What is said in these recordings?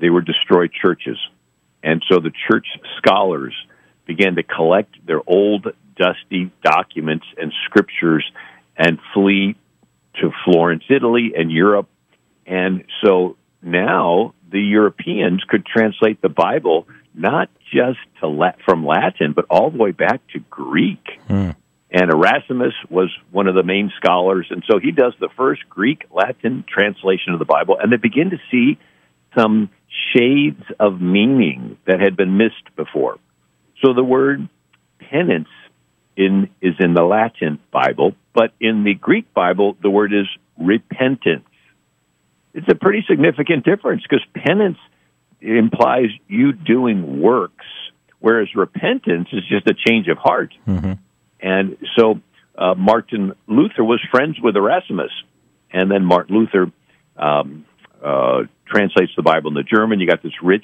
they were destroyed churches. And so the church scholars began to collect their old, dusty documents and scriptures and flee to Florence, Italy, and Europe. And so now the Europeans could translate the Bible not just from Latin, but all the way back to Greek. And Erasmus was one of the main scholars, and so he does the first Greek-Latin translation of the Bible, and they begin to see some shades of meaning that had been missed before. So the word penance is in the Latin Bible, but in the Greek Bible, the word is repentance. It's a pretty significant difference because penance implies you doing works, whereas repentance is just a change of heart. And so Martin Luther was friends with Erasmus, and then Martin Luther translates the Bible into German. You got this rich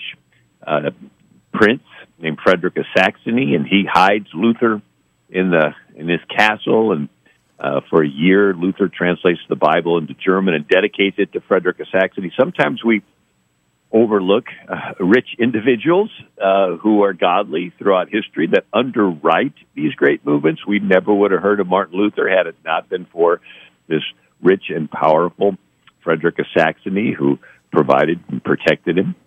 prince named Frederick of Saxony, and he hides Luther in his castle, and for a year, Luther translates the Bible into German and dedicates it to Frederick of Saxony. Sometimes we overlook rich individuals who are godly throughout history that underwrite these great movements. We never would have heard of Martin Luther had it not been for this rich and powerful Frederick of Saxony who provided and protected him.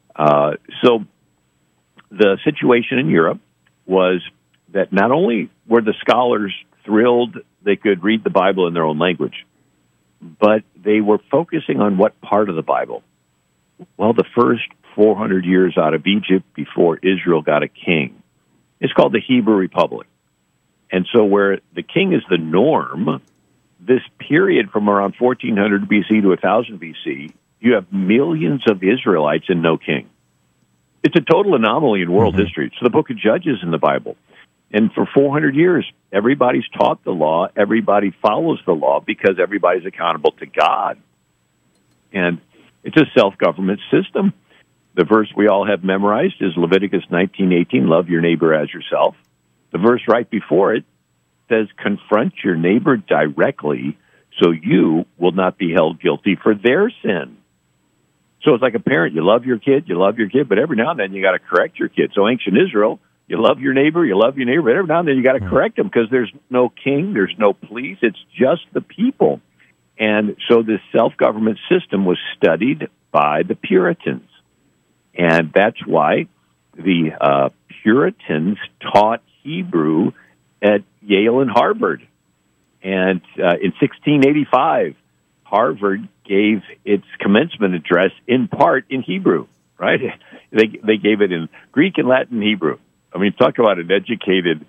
So the situation in Europe was that not only were the scholars thrilled they could read the Bible in their own language, but they were focusing on what part of the Bible. Well, the first 400 years out of Egypt before Israel got a king, it's called the Hebrew Republic. And so where the king is the norm, this period from around 1400 BC to 1000 BC, you have millions of Israelites and no king. It's a total anomaly in world history. It's the book of Judges in the Bible. And for 400 years, everybody's taught the law, everybody follows the law because everybody's accountable to God. And it's a self-government system. The verse we all have memorized is Leviticus 19:18, love your neighbor as yourself. The verse right before it says, confront your neighbor directly so you will not be held guilty for their sin. So it's like a parent. You love your kid, but every now and then you got to correct your kid. So ancient Israel, you love your neighbor, but every now and then you got to correct them because there's no king, there's no police, it's just the people. And so this self-government system was studied by the Puritans. And that's why the Puritans taught Hebrew at Yale and Harvard. And in 1685, Harvard gave its commencement address in part in Hebrew, right? They gave it in Greek and Latin and Hebrew. I mean, talk about an educated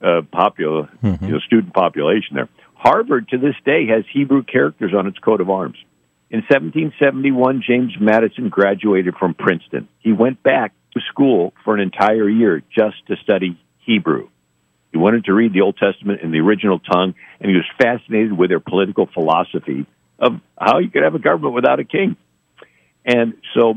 student population there. Harvard, to this day, has Hebrew characters on its coat of arms. In 1771, James Madison graduated from Princeton. He went back to school for an entire year just to study Hebrew. He wanted to read the Old Testament in the original tongue, and he was fascinated with their political philosophy of how you could have a government without a king. And so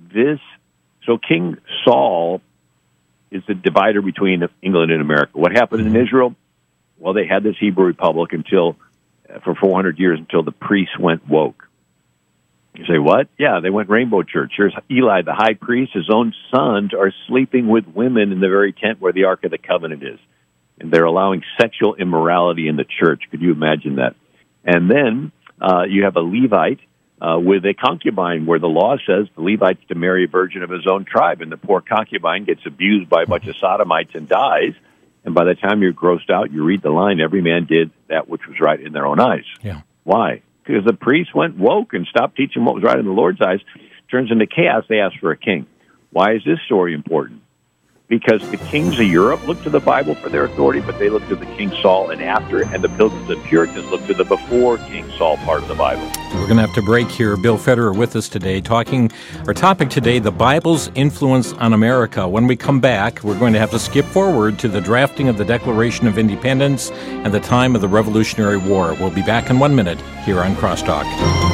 King Saul is the divider between England and America. What happened in Israel? Well, they had this Hebrew Republic for 400 years until the priests went woke. You say, what? Yeah, they went rainbow church. Here's Eli, the high priest. His own sons are sleeping with women in the very tent where the Ark of the Covenant is. And they're allowing sexual immorality in the church. Could you imagine that? And then you have a Levite with a concubine where the law says the Levite's to marry a virgin of his own tribe, and the poor concubine gets abused by a bunch of sodomites and dies. And by the time you're grossed out, you read the line, every man did that which was right in their own eyes. Yeah. Why? Because the priests went woke and stopped teaching what was right in the Lord's eyes. Turns into chaos. They asked for a king. Why is this story important? Because the kings of Europe looked to the Bible for their authority, but they looked to the King Saul and after, and the Pilgrims and Puritans looked to the before King Saul part of the Bible. We're going to have to break here. Bill Federer with us today, our topic today, the Bible's influence on America. When we come back, we're going to have to skip forward to the drafting of the Declaration of Independence and the time of the Revolutionary War. We'll be back in 1 minute here on Crosstalk.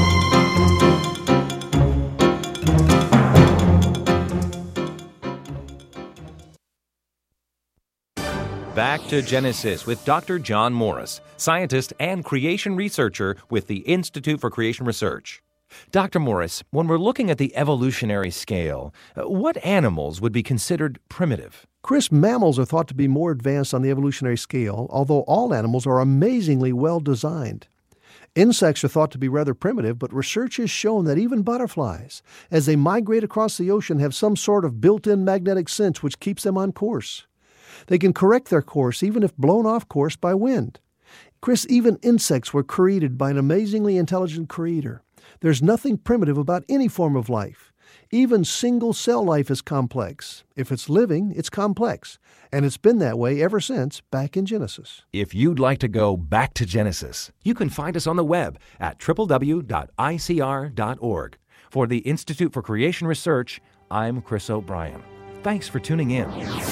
Back to Genesis with Dr. John Morris, scientist and creation researcher with the Institute for Creation Research. Dr. Morris, when we're looking at the evolutionary scale, what animals would be considered primitive? Chris, mammals are thought to be more advanced on the evolutionary scale, although all animals are amazingly well designed. Insects are thought to be rather primitive, but research has shown that even butterflies, as they migrate across the ocean, have some sort of built-in magnetic sense which keeps them on course. They can correct their course even if blown off course by wind. Chris, even insects were created by an amazingly intelligent creator. There's nothing primitive about any form of life. Even single-cell life is complex. If it's living, it's complex. And it's been that way ever since back in Genesis. If you'd like to go back to Genesis, you can find us on the web at www.icr.org. For the Institute for Creation Research, I'm Chris O'Brien. Thanks for tuning in.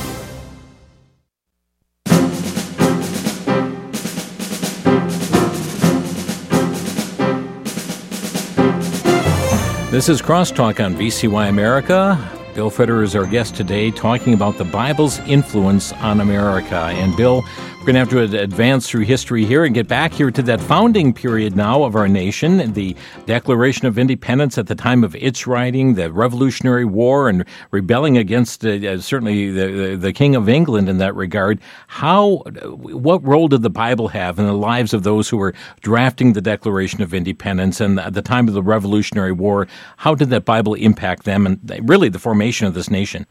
This is Crosstalk on VCY America. Bill Federer is our guest today, talking about the Bible's influence on America. And Bill, we're going to have to advance through history here and get back here to that founding period now of our nation, the Declaration of Independence at the time of its writing, the Revolutionary War, and rebelling against certainly the King of England in that regard. What role did the Bible have in the lives of those who were drafting the Declaration of Independence, and at the time of the Revolutionary War, how did that Bible impact them and really the formation of this nation?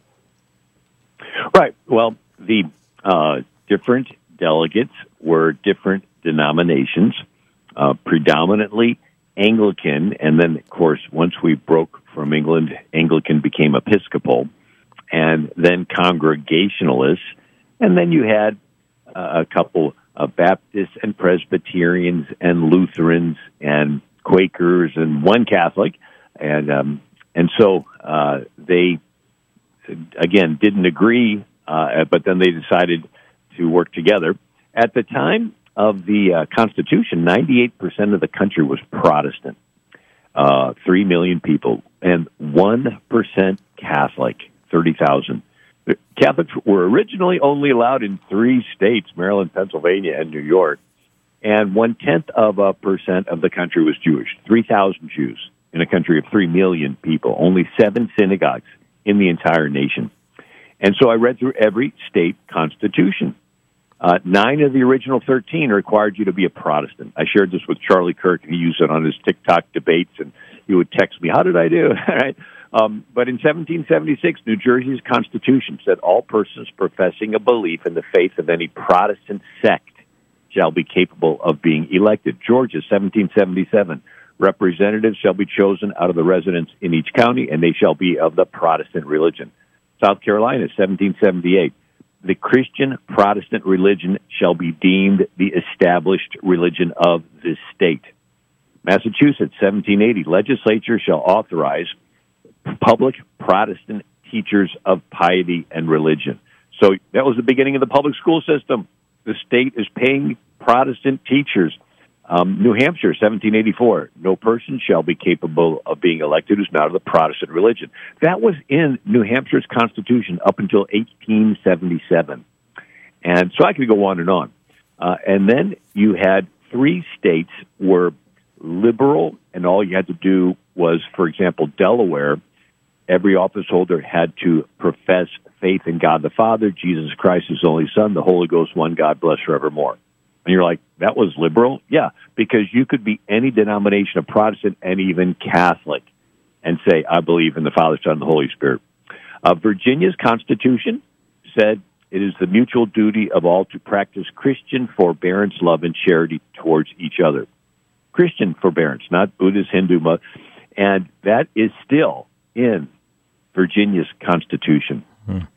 Right. Well, the different delegates were different denominations, predominantly Anglican, and then, of course, once we broke from England, Anglican became Episcopal, and then Congregationalists, and then you had a couple of Baptists and Presbyterians and Lutherans and Quakers and one Catholic, and so they, again, didn't agree, but then they decided to work together. At the time of the Constitution, 98% of the country was Protestant, 3 million people, and 1% Catholic, 30,000. The Catholics were originally only allowed in 3 states, Maryland, Pennsylvania, and New York, and 0.1% of the country was Jewish, 3,000 Jews in a country of 3 million people, only 7 synagogues in the entire nation. And so I read through every state constitution. 9 of the original 13 required you to be a Protestant. I shared this with Charlie Kirk, and he used it on his TikTok debates, and he would text me, how did I do? Right? But in 1776, New Jersey's Constitution said all persons professing a belief in the faith of any Protestant sect shall be capable of being elected. Georgia, 1777, representatives shall be chosen out of the residents in each county, and they shall be of the Protestant religion. South Carolina, 1778, the Christian Protestant religion shall be deemed the established religion of this state. Massachusetts, 1780, legislature shall authorize public Protestant teachers of piety and religion. So that was the beginning of the public school system. The state is paying Protestant teachers. New Hampshire, 1784, no person shall be capable of being elected who's not of the Protestant religion. That was in New Hampshire's Constitution up until 1877. And so I could go on and on. And then you had 3 states were liberal, and all you had to do was, for example, Delaware, every office holder had to profess faith in God the Father, Jesus Christ, his only Son, the Holy Ghost, one God, blessed forevermore. And you're like, that was liberal? Yeah, because you could be any denomination of Protestant and even Catholic and say, I believe in the Father, Son, and the Holy Spirit. Virginia's Constitution said it is the mutual duty of all to practice Christian forbearance, love, and charity towards each other. Christian forbearance, not Buddhist, Hindu, and that is still in Virginia's Constitution.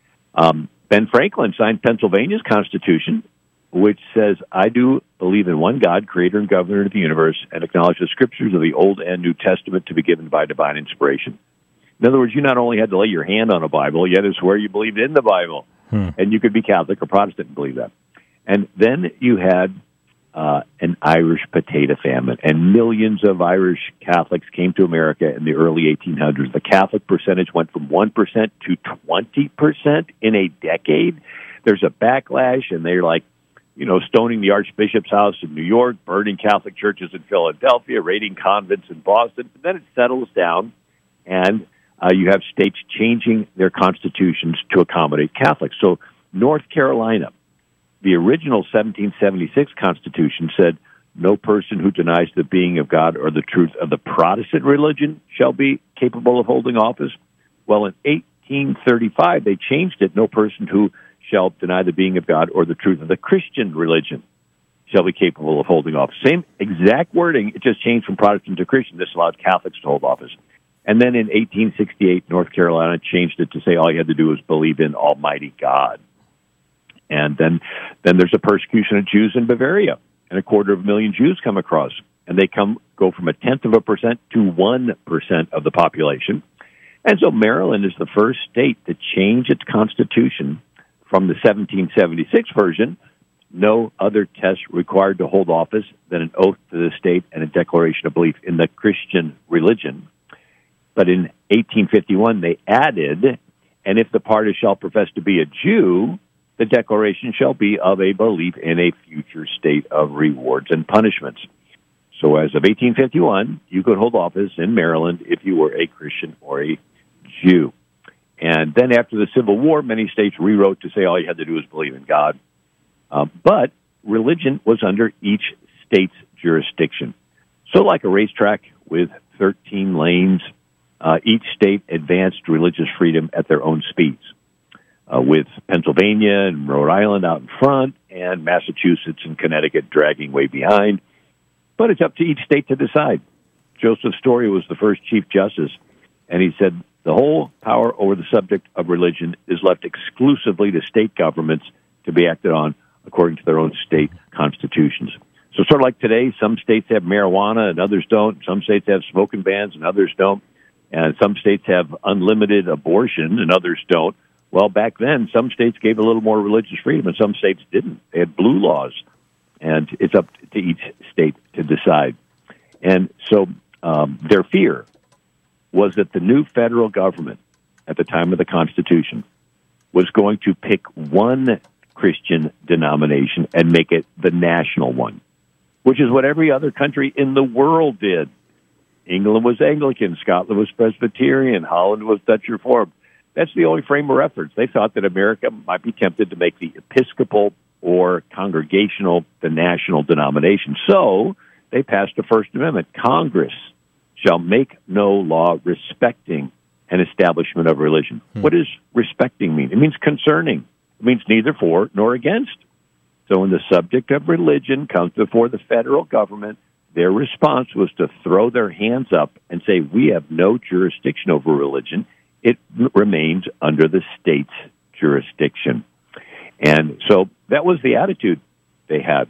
Ben Franklin signed Pennsylvania's Constitution, which says, I do believe in one God, creator and governor of the universe, and acknowledge the scriptures of the Old and New Testament to be given by divine inspiration. In other words, you not only had to lay your hand on a Bible, you had to swear you believed in the Bible. And you could be Catholic or Protestant and believe that. And then you had an Irish potato famine, and millions of Irish Catholics came to America in the early 1800s. The Catholic percentage went from 1% to 20% in a decade. There's a backlash, and they're like, stoning the Archbishop's house in New York, burning Catholic churches in Philadelphia, raiding convents in Boston. But then it settles down, and you have states changing their constitutions to accommodate Catholics. So North Carolina, the original 1776 Constitution said, no person who denies the being of God or the truth of the Protestant religion shall be capable of holding office. Well, in 1835, they changed it. No person who shall deny the being of God or the truth of the Christian religion shall be capable of holding office. Same exact wording, it just changed from Protestant to Christian. This allowed Catholics to hold office. And then in 1868, North Carolina changed it to say all you had to do was believe in Almighty God. And then there's a persecution of Jews in Bavaria, and 250,000 Jews come across, and they go from 0.1% to 1% of the population. And so Maryland is the first state to change its constitution from the 1776 version, no other test required to hold office than an oath to the state and a declaration of belief in the Christian religion. But in 1851, they added, and if the party shall profess to be a Jew, the declaration shall be of a belief in a future state of rewards and punishments. So as of 1851, you could hold office in Maryland if you were a Christian or a Jew. And then after the Civil War, many states rewrote to say all you had to do was believe in God. But religion was under each state's jurisdiction. So like a racetrack with 13 lanes, each state advanced religious freedom at their own speeds, with Pennsylvania and Rhode Island out in front and Massachusetts and Connecticut dragging way behind. But it's up to each state to decide. Joseph Story was the first Chief Justice, and he said, the whole power over the subject of religion is left exclusively to state governments to be acted on according to their own state constitutions. So sort of like today, some states have marijuana and others don't. Some states have smoking bans and others don't. And some states have unlimited abortion and others don't. Well, back then, some states gave a little more religious freedom and some states didn't. They had blue laws. And it's up to each state to decide. And so their fear was that the new federal government at the time of the Constitution was going to pick one Christian denomination and make it the national one, which is what every other country in the world did. England was Anglican, Scotland was Presbyterian, Holland was Dutch Reformed. That's the only frame of reference. They thought that America might be tempted to make the Episcopal or Congregational the national denomination. So they passed the First Amendment. Congress shall make no law respecting an establishment of religion. What does respecting mean? It means concerning. It means neither for nor against. So when the subject of religion comes before the federal government, their response was to throw their hands up and say, we have no jurisdiction over religion. It remains under the state's jurisdiction. And so that was the attitude they had.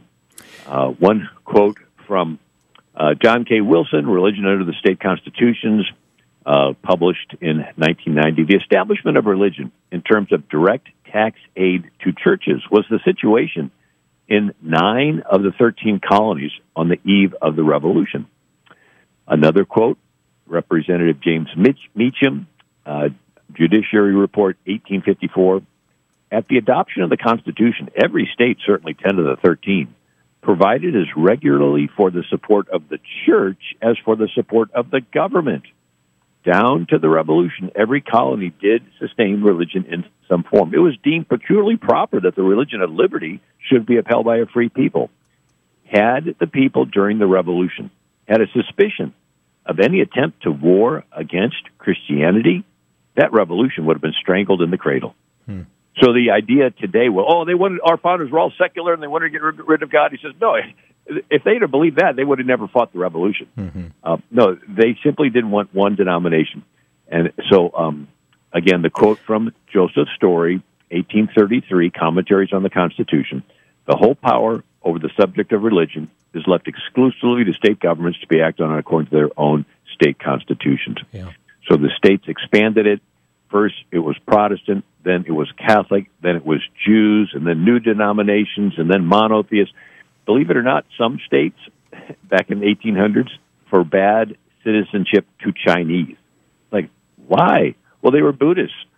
One quote from John K. Wilson, Religion Under the State Constitutions, published in 1990. The establishment of religion in terms of direct tax aid to churches was the situation in 9 of the 13 colonies on the eve of the Revolution. Another quote, Representative James Meacham, Judiciary Report 1854, at the adoption of the Constitution, every state, certainly 10 of the 13, provided as regularly for the support of the church as for the support of the government. Down to the Revolution, every colony did sustain religion in some form. It was deemed peculiarly proper that the religion of liberty should be upheld by a free people. Had the people during the Revolution had a suspicion of any attempt to war against Christianity, that revolution would have been strangled in the cradle. So the idea today, our founders were all secular and they wanted to get rid of God. He says, no, if they'd have believed that, they would have never fought the revolution. No, they simply didn't want one denomination. And so, again, the quote from Joseph Story, 1833, Commentaries on the Constitution, the whole power over the subject of religion is left exclusively to state governments to be acted on according to their own state constitutions. Yeah. So the states expanded it. First, it was Protestant, then it was Catholic, then it was Jews, and then new denominations, and then monotheists. Believe it or not, some states back in the 1800s forbade citizenship to Chinese. Like, why? Well, they were Buddhists.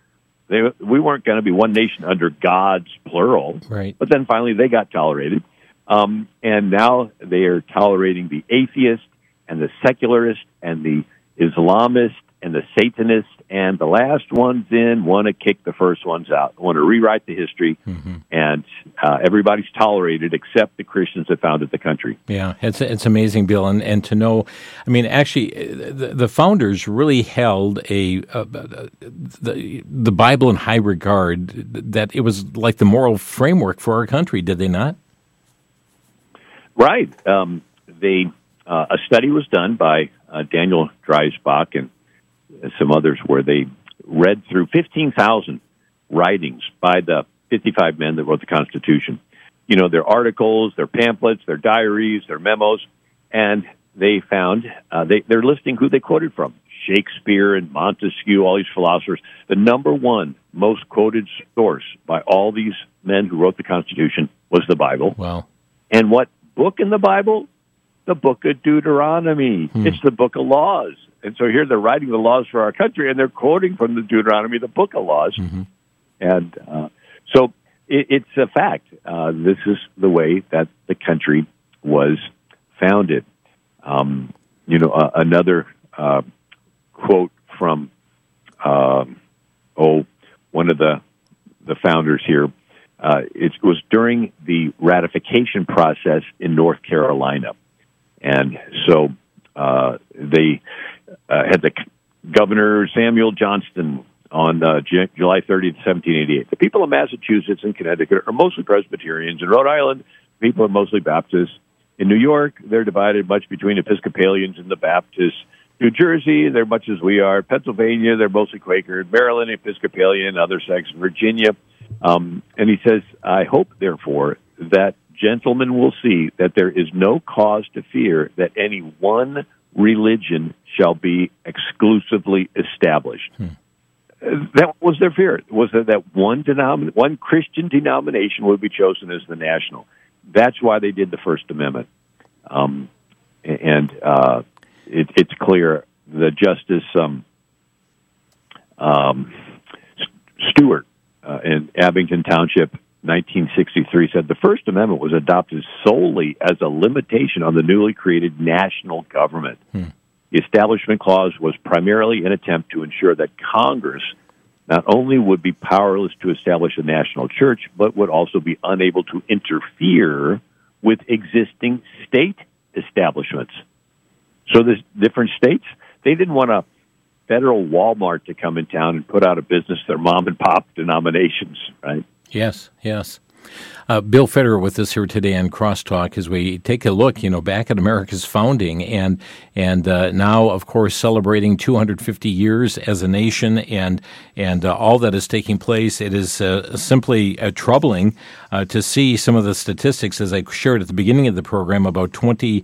We weren't going to be one nation under God's plural. Right. But then finally they got tolerated. And now they are tolerating the atheist and the secularist and the Islamist and the Satanist, and the last ones in want to kick the first ones out, want to rewrite the history, and everybody's tolerated except the Christians that founded the country. Yeah, it's amazing, Bill, and to know, I mean, actually, the founders really held the Bible in high regard, that it was like the moral framework for our country, did they not? Right. A study was done by Daniel Dreisbach and some others where they read through 15,000 writings by the 55 men that wrote the Constitution. You know, their articles, their pamphlets, their diaries, their memos, and they found they're listing who they quoted from. Shakespeare and Montesquieu, all these philosophers. The number one most quoted source by all these men who wrote the Constitution was the Bible. Wow. And what book in the Bible? The book of Deuteronomy. It's the book of laws. And so here they're writing the laws for our country, and they're quoting from the Deuteronomy, the book of laws. And so it's a fact. This is the way that the country was founded. Another quote from one of the founders here. It was during the ratification process in North Carolina. And so they had the Governor Samuel Johnston on July 30th, 1788. The people of Massachusetts and Connecticut are mostly Presbyterians. In Rhode Island, people are mostly Baptists. In New York, they're divided much between Episcopalians and the Baptists. New Jersey, they're much as we are. Pennsylvania, they're mostly Quaker. Maryland, Episcopalian, other sects. Virginia. And he says, I hope, therefore, that gentlemen will see that there is no cause to fear that any one religion shall be exclusively established. That was their fear, was that one Christian denomination would be chosen as the national. That's why they did the First Amendment. It's clear. The Justice Stewart in Abington Township, 1963, said the First Amendment was adopted solely as a limitation on the newly created national government. The Establishment Clause was primarily an attempt to ensure that Congress not only would be powerless to establish a national church, but would also be unable to interfere with existing state establishments. So the different states, they didn't want a federal Walmart to come in town and put out of business their mom and pop denominations, right? Yes. Bill Federer with us here today on Crosstalk as we take a look, back at America's founding and now, of course, celebrating 250 years as a nation and all that is taking place. It is simply troubling to see some of the statistics, as I shared at the beginning of the program, about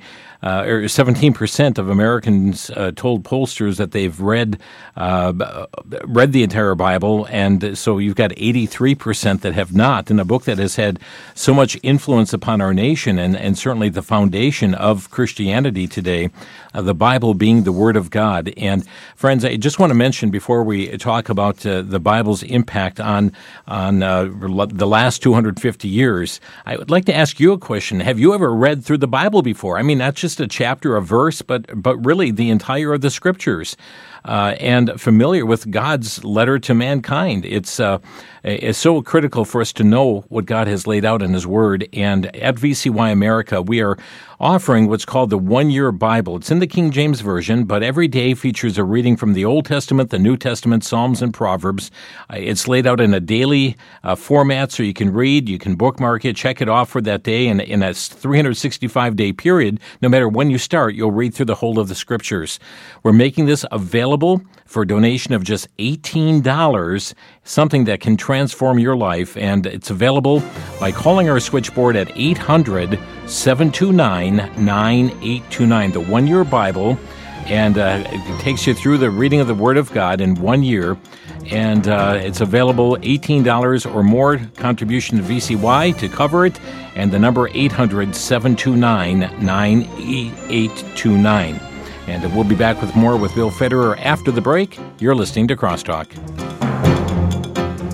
17% of Americans told pollsters that they've read the entire Bible, and so you've got 83% that have not. In a book that has had so much influence upon our nation and certainly the foundation of Christianity today, the Bible being the Word of God. And friends, I just want to mention before we talk about the Bible's impact on the last 250 years, I would like to ask you a question. Have you ever read through the Bible before? I mean, not just a chapter, a verse, but really the entire of the Scriptures. And familiar with God's letter to mankind. It's so critical for us to know what God has laid out in His Word. And at VCY America, we are offering what's called the One-Year Bible. It's in the King James Version, but every day features a reading from the Old Testament, the New Testament, Psalms, and Proverbs. It's laid out in a daily format, so you can read, you can bookmark it, check it off for that day, and in a 365-day period, no matter when you start, you'll read through the whole of the Scriptures. We're making this available for a donation of just $18, something that can transform your life, and it's available by calling our switchboard at 800-729-9829, the One-Year Bible, and it takes you through the reading of the Word of God in 1 year, and it's available, $18 or more contribution to VCY to cover it, and the number 800-729-9829. And we'll be back with more with Bill Federer after the break. You're listening to Crosstalk.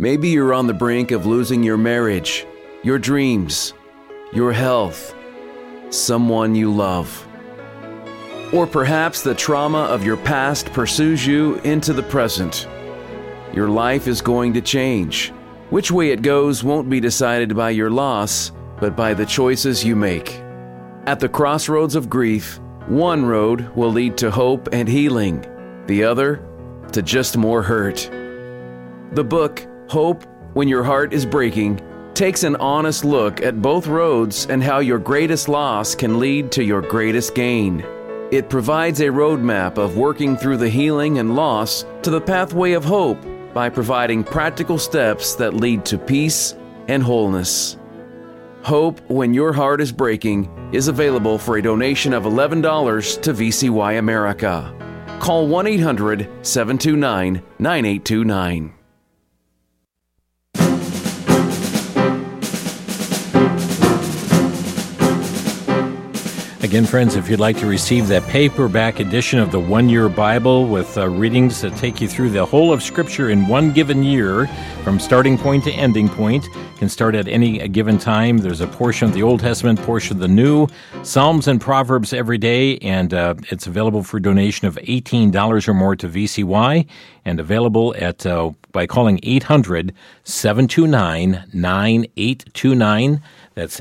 Maybe you're on the brink of losing your marriage, your dreams, your health, someone you love. Or perhaps the trauma of your past pursues you into the present. Your life is going to change. Which way it goes won't be decided by your loss, but by the choices you make. At the crossroads of grief, one road will lead to hope and healing, the other to just more hurt. The book, Hope When Your Heart is Breaking, takes an honest look at both roads and how your greatest loss can lead to your greatest gain. It provides a roadmap of working through the healing and loss to the pathway of hope by providing practical steps that lead to peace and wholeness. Hope When Your Heart is Breaking is available for a donation of $11 to VCY America. Call 1-800-729-9829. Again, friends, if you'd like to receive that paperback edition of the One Year Bible with readings that take you through the whole of Scripture in one given year, from starting point to ending point, can start at any given time. There's a portion of the Old Testament, portion of the New, Psalms and Proverbs every day, and it's available for donation of $18 or more to VCY, and available at by calling 800-729-9829. That's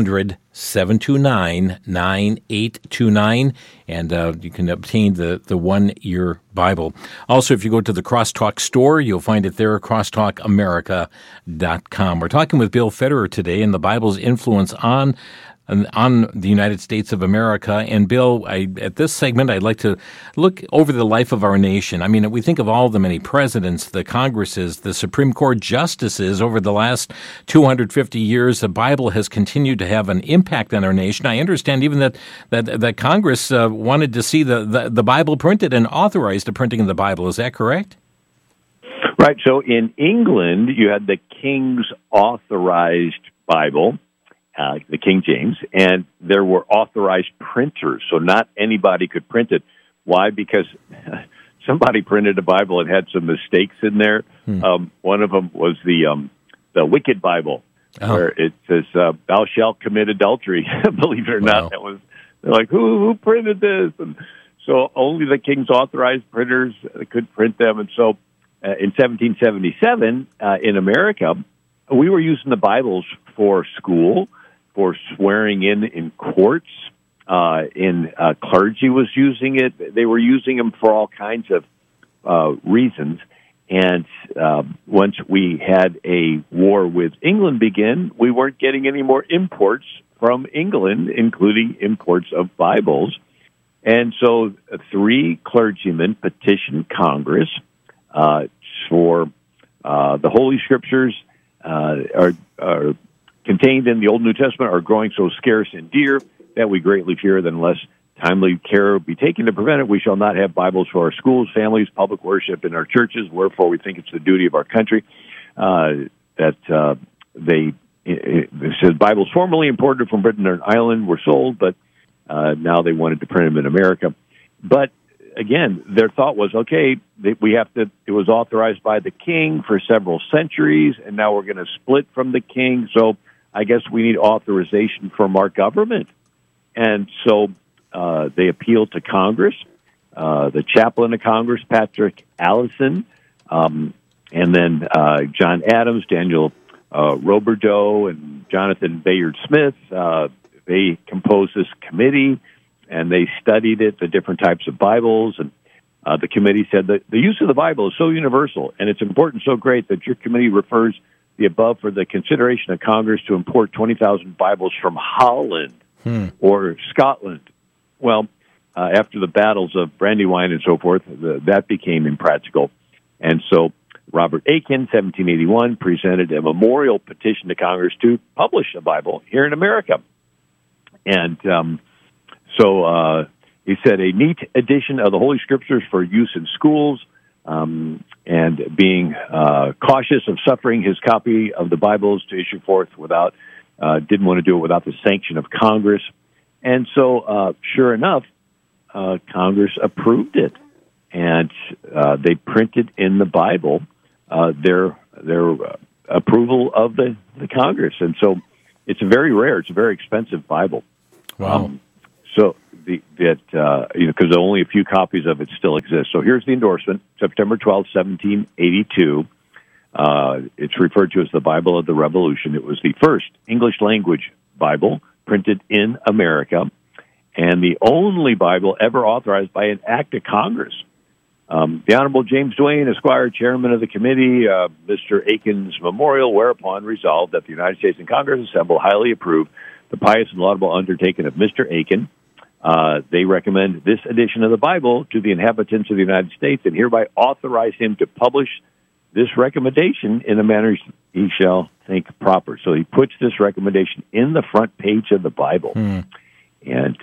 800-729-9829, and you can obtain the 1 Year Bible. Also, if you go to the Crosstalk store, you'll find it there, crosstalkamerica.com. We're talking with Bill Federer today and the Bible's influence on the United States of America. And Bill, at this segment, I'd like to look over the life of our nation. I mean, we think of all the many presidents, the Congresses, the Supreme Court justices over the last 250 years. The Bible has continued to have an impact on our nation. I understand even that Congress wanted to see the Bible printed and authorized the printing of the Bible. Is that correct? Right. So in England, you had the King's Authorized Bible, the King James, and there were authorized printers, so not anybody could print it. Why? Because somebody printed a Bible and had some mistakes in there. One of them was the Wicked Bible, where it says, "Thou shalt commit adultery." Believe it or not, they're like, who printed this? And so only the King's authorized printers could print them. And so in 1777, in America, we were using the Bibles for school, for swearing in courts, clergy was using it. They were using them for all kinds of reasons. And once we had a war with England begin, we weren't getting any more imports from England, including imports of Bibles. And so 3 clergymen petitioned Congress for the Holy Scriptures are contained in the Old New Testament are growing so scarce and dear that we greatly fear that unless timely care be taken to prevent it, we shall not have Bibles for our schools, families, public worship, and our churches. Wherefore, we think it's the duty of our country it says Bibles formerly imported from Britain and Ireland were sold, but now they wanted to print them in America. But again, their thought was, okay, it was authorized by the king for several centuries, and now we're going to split from the king, so I guess we need authorization from our government. And so they appealed to Congress. The chaplain of Congress, Patrick Allison, and then John Adams, Daniel Roberdeau, and Jonathan Bayard Smith, they composed this committee, and they studied it, the different types of Bibles, and the committee said that the use of the Bible is so universal, and it's important, so great, that your committee refers the above for the consideration of Congress to import 20,000 Bibles from Holland or Scotland. Well, after the battles of Brandywine and so forth, that became impractical. And so Robert Aiken, 1781, presented a memorial petition to Congress to publish a Bible here in America. And so he said, a neat edition of the Holy Scriptures for use in schools, and being cautious of suffering his copy of the Bibles to issue forth didn't want to do it without the sanction of Congress. And so, sure enough, Congress approved it, and they printed in the Bible their approval of the Congress. And so it's very rare. It's a very expensive Bible. Wow. Because only a few copies of it still exist. So here's the endorsement, September 12, 1782. It's referred to as the Bible of the Revolution. It was the first English-language Bible printed in America and the only Bible ever authorized by an act of Congress. The Honorable James Duane, Esquire, Chairman of the Committee, Mr. Aiken's memorial, whereupon resolved that the United States and Congress assemble highly approve the pious and laudable undertaking of Mr. Aiken. They recommend this edition of the Bible to the inhabitants of the United States and hereby authorize him to publish this recommendation in a manner he shall think proper. So he puts this recommendation in the front page of the Bible. And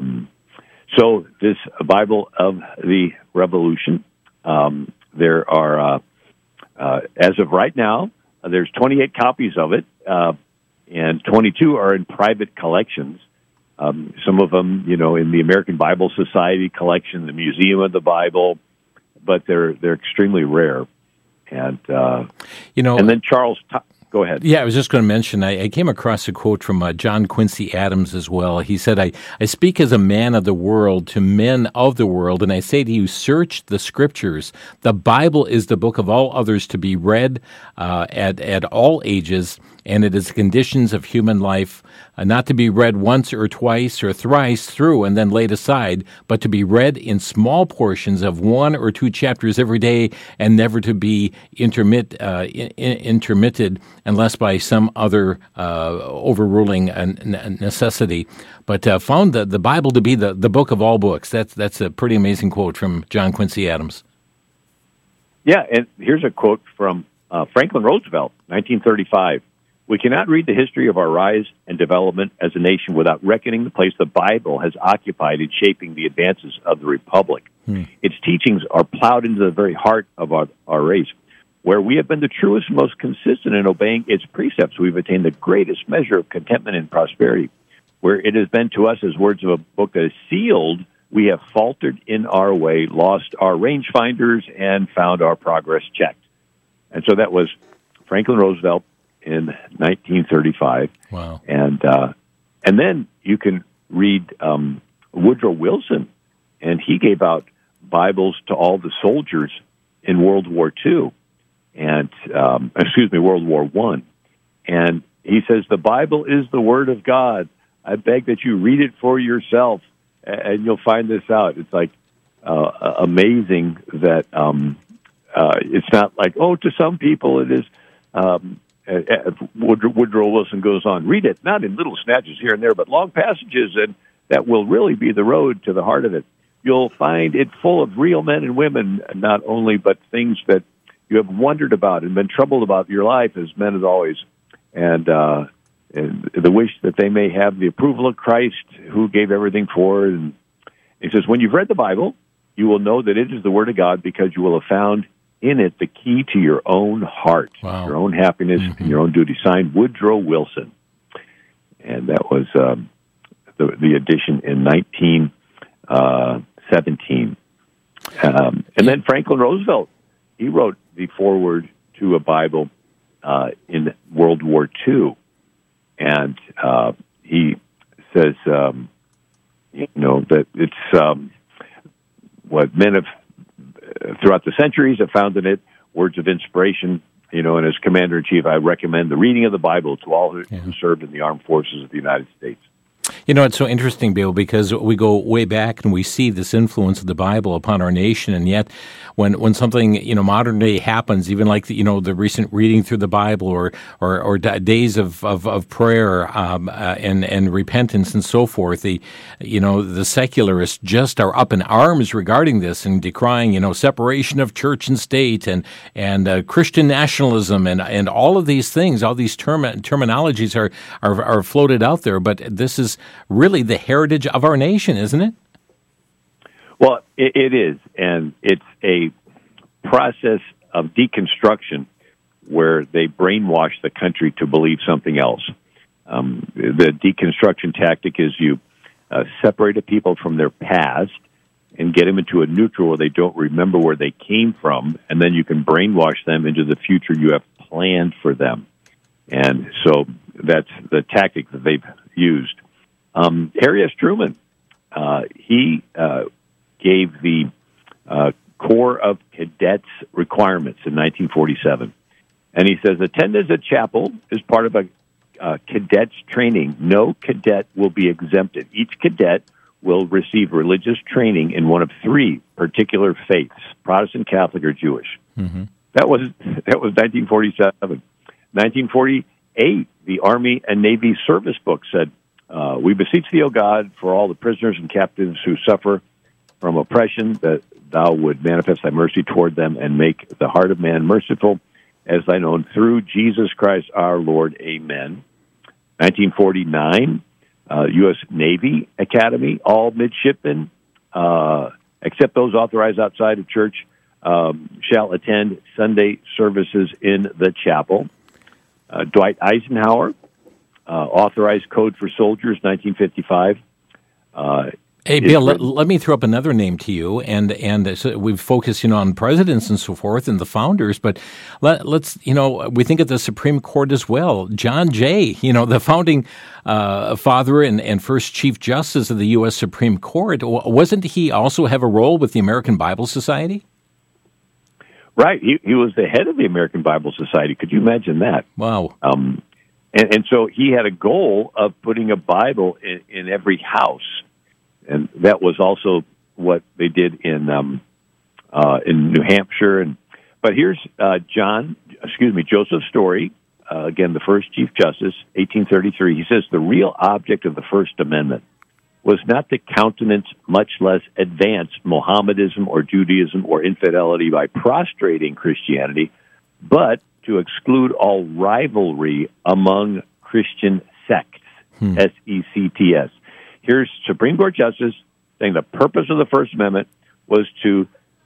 so this Bible of the Revolution, there are, as of right now, there's 28 copies of it, and 22 are in private collections. Some of them, in the American Bible Society collection, the Museum of the Bible, but they're extremely rare. And and then Charles, go ahead. Yeah, I was just going to mention, I came across a quote from John Quincy Adams as well. He said, I speak as a man of the world to men of the world, and I say to you, search the Scriptures. The Bible is the book of all others to be read at all ages, and it is the conditions of human life, not to be read once or twice or thrice through and then laid aside, but to be read in small portions of 1 or 2 chapters every day, and never to be intermitted unless by some other overruling necessity. But found the Bible to be the book of all books. That's a pretty amazing quote from John Quincy Adams. Yeah, and here's a quote from Franklin Roosevelt, 1935. We cannot read the history of our rise and development as a nation without reckoning the place the Bible has occupied in shaping the advances of the Republic. Its teachings are plowed into the very heart of our race. Where we have been the truest and most consistent in obeying its precepts, we've attained the greatest measure of contentment and prosperity. Where it has been to us as words of a book that is sealed, we have faltered in our way, lost our rangefinders, and found our progress checked. And so that was Franklin Roosevelt in 1935. Wow. And then you can read Woodrow Wilson, and he gave out Bibles to all the soldiers in World War II, and World War I. And he says, the Bible is the Word of God. I beg that you read it for yourself, and you'll find this out. It's like amazing that it's not like, to some people it is. Woodrow Wilson goes on, read it, not in little snatches here and there, but long passages, and that will really be the road to the heart of it. You'll find it full of real men and women, not only, but things that you have wondered about and been troubled about in your life as men as always, and the wish that they may have the approval of Christ, who gave everything for it. And he says, when you've read the Bible, you will know that it is the Word of God, because you will have found in it the key to your own heart, your own happiness, and your own duty. Signed, Woodrow Wilson. And that was the edition in 1917. And then Franklin Roosevelt, he wrote the foreword to a Bible in World War II. And he says, that it's what men have throughout the centuries have found in it words of inspiration. And as Commander-in-Chief, I recommend the reading of the Bible to all who served in the armed forces of the United States. It's so interesting, Bill, because we go way back and we see this influence of the Bible upon our nation, and yet when something modern day happens, even like the recent reading through the Bible or days of prayer and repentance and so forth, the secularists just are up in arms regarding this and decrying separation of church and state and Christian nationalism and all of these things, all these terminologies are floated out there, but this is really the heritage of our nation, isn't it? Well, it is, and it's a process of deconstruction where they brainwash the country to believe something else. The deconstruction tactic is you separate a people from their past, and get them into a neutral where they don't remember where they came from, and then you can brainwash them into the future you have planned for them. And so that's the tactic that they've used. Harry S. Truman, he gave the Corps of Cadets requirements in 1947. And he says, attendance at chapel is part of a cadet's training. No cadet will be exempted. Each cadet will receive religious training in one of three particular faiths, Protestant, Catholic, or Jewish. Mm-hmm. That was 1947. 1948, the Army and Navy Service Book said, we beseech thee, O God, for all the prisoners and captives who suffer from oppression, that thou would manifest thy mercy toward them and make the heart of man merciful as thine own, through Jesus Christ our Lord. Amen. 1949, U.S. Navy Academy, all midshipmen, except those authorized outside of church, shall attend Sunday services in the chapel. Dwight Eisenhower, authorized code for soldiers, 1955. Hey, Bill, let me throw up another name to you, and so we've focused, on presidents and so forth and the founders, but let's, we think of the Supreme Court as well. John Jay, the founding father and first Chief Justice of the U.S. Supreme Court, wasn't he also have a role with the American Bible Society? Right. He was the head of the American Bible Society. Could you imagine that? Wow. And so he had a goal of putting a Bible in every house. And that was also what they did in New Hampshire. But here's Joseph Story, again, the first Chief Justice, 1833. He says, the real object of the First Amendment was not to countenance, much less advance, Mohammedanism or Judaism or infidelity by prostrating Christianity, but to exclude all rivalry among Christian sects, S-E-C-T-S. Here's Supreme Court Justice saying the purpose of the First Amendment was to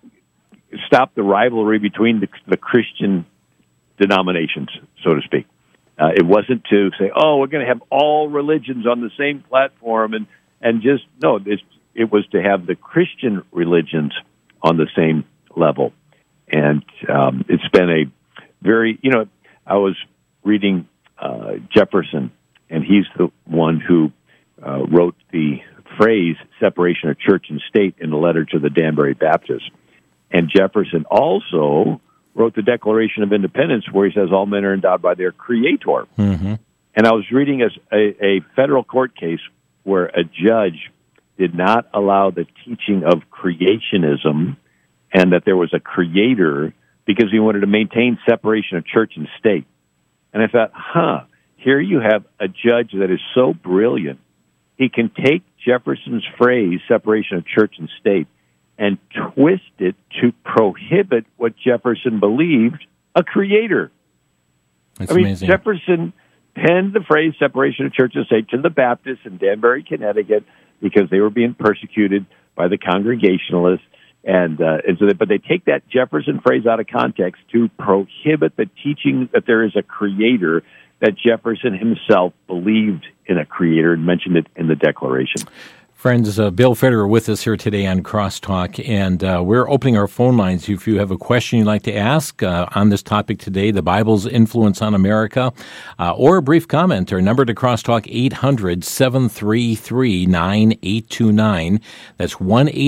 stop the rivalry between the Christian denominations, so to speak. It wasn't to say, we're going to have all religions on the same platform, and just, no, it was to have the Christian religions on the same level. And it's been a very, I was reading Jefferson, and he's the one who wrote the phrase separation of church and state in a letter to the Danbury Baptists. And Jefferson also wrote the Declaration of Independence, where he says all men are endowed by their Creator. Mm-hmm. And I was reading a federal court case where a judge did not allow the teaching of creationism and that there was a creator because he wanted to maintain separation of church and state. And I thought, here you have a judge that is so brilliant. He can take Jefferson's phrase, separation of church and state, and twist it to prohibit what Jefferson believed, a creator. That's amazing. Jefferson penned the phrase separation of church and state to the Baptists in Danbury, Connecticut, because they were being persecuted by the Congregationalists. But they take that Jefferson phrase out of context to prohibit the teaching that there is a creator, that Jefferson himself believed in a creator and mentioned it in the Declaration. Friends, Bill Federer with us here today on Crosstalk, and we're opening our phone lines. If you have a question you'd like to ask on this topic today, the Bible's influence on America, or a brief comment, our number to Crosstalk, 800-733-9829. That's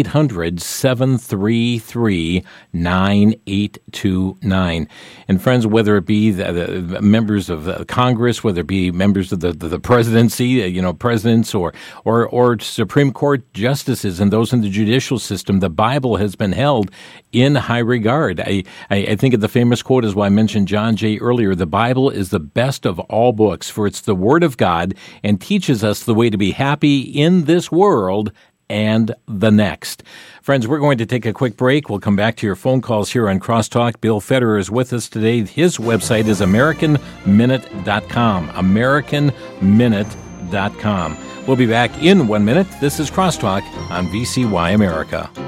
1-800-733-9829. And friends, whether it be the members of Congress, whether it be members of the presidency, presidents or Supreme Court justices and those in the judicial system, the Bible has been held in high regard. I think of the famous quote, as I mentioned John Jay earlier, the Bible is the best of all books, for it's the Word of God and teaches us the way to be happy in this world and the next. Friends, we're going to take a quick break. We'll come back to your phone calls here on Crosstalk. Bill Federer is with us today. His website is AmericanMinute.com. AmericanMinute.com. We'll be back in 1 minute. This is Crosstalk on VCY America.